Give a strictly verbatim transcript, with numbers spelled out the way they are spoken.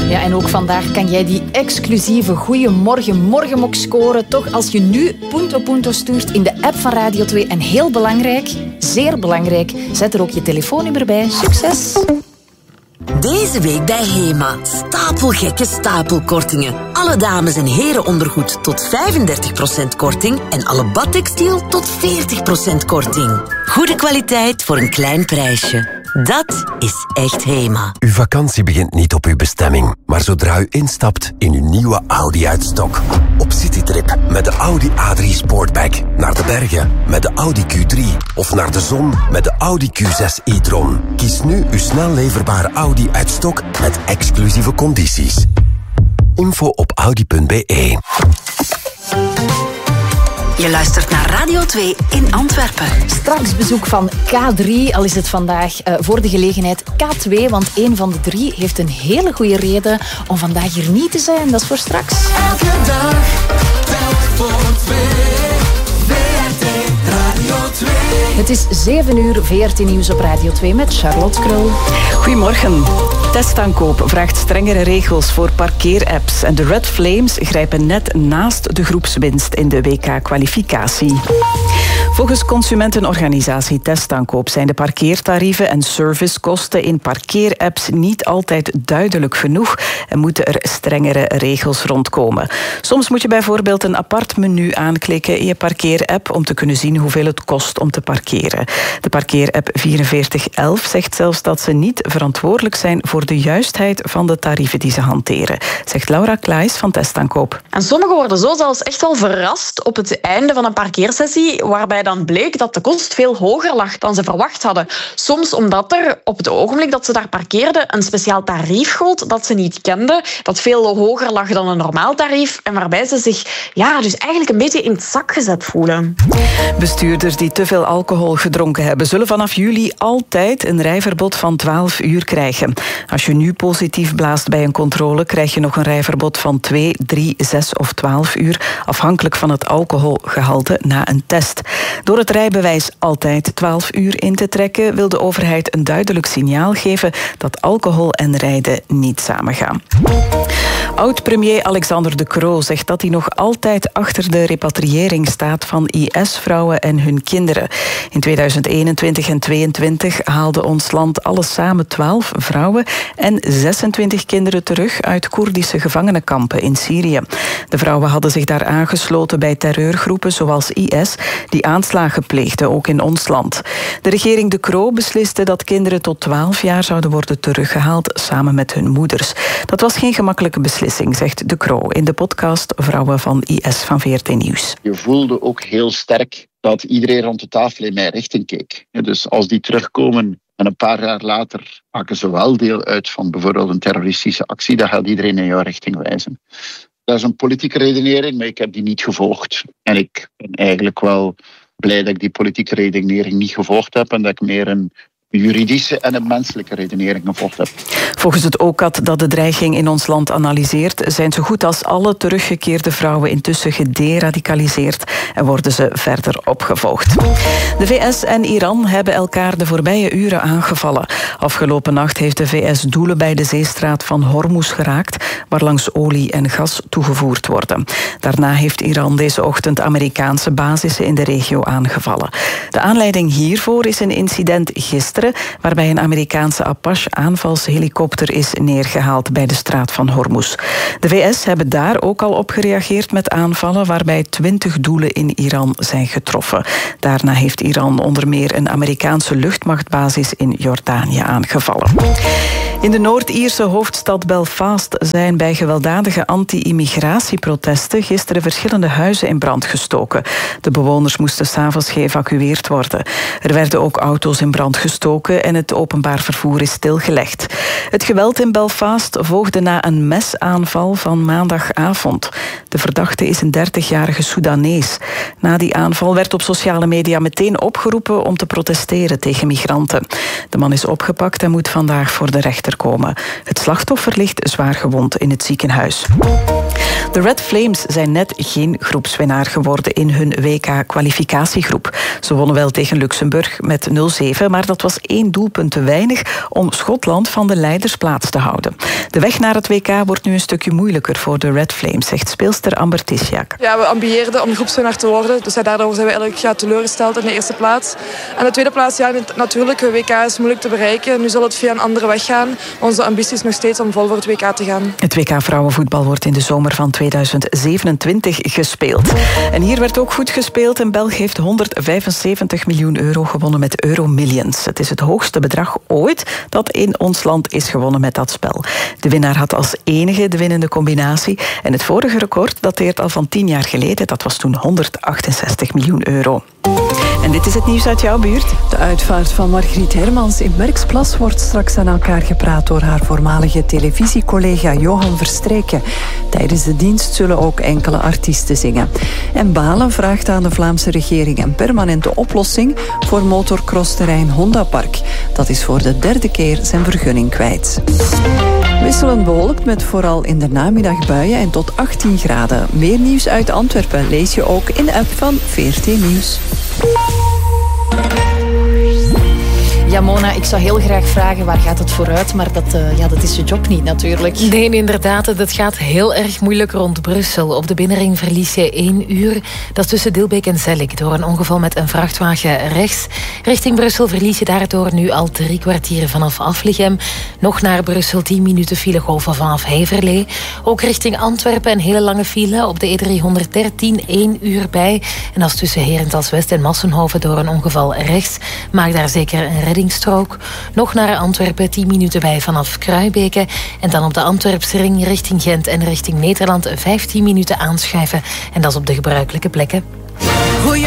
Ja, en ook vandaag kan jij die exclusieve Goeiemorgen Morgenmok scoren. Toch, als je nu Punto Punto stuurt in de app van Radio twee. En heel belangrijk, zeer belangrijk, zet er ook je telefoonnummer bij. Succes! Deze week bij HEMA. Stapelgekke stapelkortingen. Alle dames- en herenondergoed tot vijfendertig procent korting en alle badtextiel tot veertig procent korting. Goede kwaliteit voor een klein prijsje. Dat is echt HEMA. Uw vakantie begint niet op uw bestemming, maar zodra u instapt in uw nieuwe Audi uit stok. Op citytrip met de Audi A drie Sportback. Naar de bergen met de Audi Q drie. Of naar de zon met de Audi Q zes e-tron. Kies nu uw snel leverbare Audi uit stok met exclusieve condities. Info op audi punt b e. Je luistert naar Radio twee in Antwerpen. Straks bezoek van K drie, al is het vandaag uh, voor de gelegenheid K twee, want één van de drie heeft een hele goede reden om vandaag hier niet te zijn. Dat is voor straks. Elke dag, telk voor twee, V R T Radio twee. Het is zeven uur, V R T Nieuws op Radio twee met Charlotte Krul. Goedemorgen. Testaankoop vraagt strengere regels voor parkeerapps en de Red Flames grijpen net naast de groepswinst in de W K-kwalificatie. Volgens consumentenorganisatie Testaankoop zijn de parkeertarieven en servicekosten in parkeerapps niet altijd duidelijk genoeg en moeten er strengere regels rondkomen. Soms moet je bijvoorbeeld een apart menu aanklikken in je parkeerapp om te kunnen zien hoeveel het kost om te parkeren. De parkeerapp vierenveertig elf zegt zelfs dat ze niet verantwoordelijk zijn voor de juistheid van de tarieven die ze hanteren, zegt Laura Klaes van Testaankoop. En sommigen worden zo zelfs echt wel verrast op het einde van een parkeersessie, waarbij dan bleek dat de kost veel hoger lag dan ze verwacht hadden. Soms omdat er op het ogenblik dat ze daar parkeerden een speciaal tarief gold dat ze niet kenden, dat veel hoger lag dan een normaal tarief en waarbij ze zich ja, dus eigenlijk een beetje in het zak gezet voelen. Bestuurders die te veel alcohol gedronken hebben, zullen vanaf juli altijd een rijverbod van twaalf uur krijgen. Als je nu positief blaast bij een controle, krijg je nog een rijverbod van twee, drie, zes of twaalf uur, afhankelijk van het alcoholgehalte na een test. Door het rijbewijs altijd twaalf uur in te trekken, wil de overheid een duidelijk signaal geven dat alcohol en rijden niet samengaan. Oud-premier Alexander De Croo zegt dat hij nog altijd achter de repatriëring staat van I S-vrouwen en hun kinderen. In tweeduizend eenentwintig en tweeëntwintig haalde ons land alles samen twaalf vrouwen en zesentwintig kinderen terug uit Koerdische gevangenenkampen in Syrië. De vrouwen hadden zich daar aangesloten bij terreurgroepen zoals I S, die aanslagen pleegden, ook in ons land. De regering De Croo besliste dat kinderen tot twaalf jaar zouden worden teruggehaald samen met hun moeders. Dat was geen gemakkelijke beslissing, zegt De Croo in de podcast Vrouwen van I S van V R T Nieuws. Je voelde ook heel sterk dat iedereen rond de tafel in mijn richting keek. Dus als die terugkomen en een paar jaar later maken ze wel deel uit van bijvoorbeeld een terroristische actie, dan gaat iedereen in jouw richting wijzen. Dat is een politieke redenering, maar ik heb die niet gevolgd. En ik ben eigenlijk wel blij dat ik die politieke redenering niet gevolgd heb en dat ik meer een juridische en een menselijke redenering gevolgd heb. Volgens het O C A D dat de dreiging in ons land analyseert, zijn zo goed als alle teruggekeerde vrouwen intussen gederadicaliseerd en worden ze verder opgevolgd. De V S en Iran hebben elkaar de voorbije uren aangevallen. Afgelopen nacht heeft de V S doelen bij de zeestraat van Hormuz geraakt, waarlangs olie en gas toegevoerd worden. Daarna heeft Iran deze ochtend Amerikaanse basissen in de regio aangevallen. De aanleiding hiervoor is een incident gisteren, waarbij een Amerikaanse Apache-aanvalshelikopter is neergehaald bij de straat van Hormuz. De V S hebben daar ook al op gereageerd met aanvallen, waarbij twintig doelen in Iran zijn getroffen. Daarna heeft Iran onder meer een Amerikaanse luchtmachtbasis in Jordanië aangevallen. In de Noord-Ierse hoofdstad Belfast zijn bij gewelddadige anti-immigratieprotesten gisteren verschillende huizen in brand gestoken. De bewoners moesten 's avonds geëvacueerd worden. Er werden ook auto's in brand gestoken en het openbaar vervoer is stilgelegd. Het geweld in Belfast volgde na een mesaanval van maandagavond. De verdachte is een dertigjarige Soedanees. Na die aanval werd op sociale media meteen opgeroepen om te protesteren tegen migranten. De man is opgepakt en moet vandaag voor de rechter komen. Het slachtoffer ligt zwaar gewond in het ziekenhuis. De Red Flames zijn net geen groepswinnaar geworden in hun W K-kwalificatiegroep. Ze wonnen wel tegen Luxemburg met nul zeven, maar dat was één doelpunt te weinig om Schotland van de leidersplaats te houden. De weg naar het W K wordt nu een stukje moeilijker voor de Red Flames, zegt speelster Amber Tisjak. Ja, we ambieerden om groepswinnaar te worden, dus daardoor zijn we eigenlijk ja, teleurgesteld in de eerste plaats. En de tweede plaats, ja, natuurlijk, het W K is moeilijk te bereiken. Nu zal het via een andere weg gaan. Onze ambitie is nog steeds om vol voor het W K te gaan. Het W K vrouwenvoetbal wordt in de zomer van tweeduizend zevenentwintig gespeeld. En hier werd ook goed gespeeld en België heeft honderdvijfenzeventig miljoen euro gewonnen met Euromillions. Het is het hoogste bedrag ooit dat in ons land is gewonnen met dat spel. De winnaar had als enige de winnende combinatie en het vorige record dateert al van tien jaar geleden. Dat was toen honderdachtenzestig miljoen euro. En dit is het nieuws uit jouw buurt. De uitvaart van Margriet Hermans in Merksplas wordt straks aan elkaar gepraat door haar voormalige televisiecollega Johan Verstrijken. Tijdens de dienst zullen ook enkele artiesten zingen. En Balen vraagt aan de Vlaamse regering een permanente oplossing voor motorcrossterrein Honda Park. Dat is voor de derde keer zijn vergunning kwijt. Wisselend bewolkt met vooral in de namiddag buien en tot achttien graden. Meer nieuws uit Antwerpen lees je ook in de app van V R T Nieuws. Ja, Mona, ik zou heel graag vragen waar gaat het vooruit, maar dat, uh, ja, dat is je job niet natuurlijk. Nee, inderdaad, het gaat heel erg moeilijk rond Brussel. Op de binnenring verlies je één uur. Dat is tussen Dilbeek en Zellik door een ongeval met een vrachtwagen rechts. Richting Brussel verlies je daardoor nu al drie kwartier vanaf Aflichem. Nog naar Brussel tien minuten filegolven vanaf Heverlee. Ook richting Antwerpen een hele lange file op de E driehonderddertien, één uur bij. En dat is tussen Herentals West en Massenhoven door een ongeval rechts. Maak daar zeker een redding. Nog naar Antwerpen, tien minuten bij vanaf Kruibeke. En dan op de Antwerpse ring richting Gent en richting Nederland vijftien minuten aanschuiven. En dat is op de gebruikelijke plekken. Goeie